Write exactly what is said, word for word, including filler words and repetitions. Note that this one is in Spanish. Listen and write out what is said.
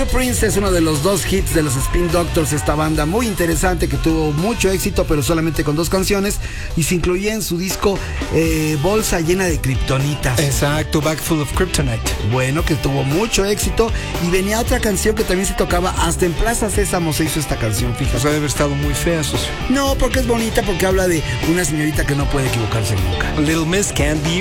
True Prince es uno de los dos hits de los Spin Doctors, esta banda muy interesante que tuvo mucho éxito, pero solamente con dos canciones, y se incluía en su disco eh, Bolsa llena de kriptonitas. Exacto, Bag Full of Kryptonite. Bueno, que tuvo mucho éxito, y venía otra canción que también se tocaba hasta en Plaza Sésamo se hizo esta canción, fíjate. O sea, debe haber estado muy fea, socio. No, porque es bonita, porque habla de una señorita que no puede equivocarse nunca. Little Miss Can't Be